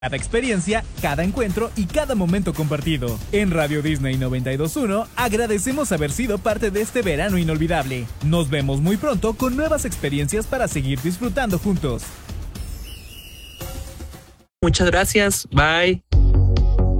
Cada experiencia, cada encuentro y cada momento compartido. En Radio Disney 92.1 agradecemos haber sido parte de este verano inolvidable. Nos vemos muy pronto con nuevas experiencias para seguir disfrutando juntos. Muchas gracias. Bye.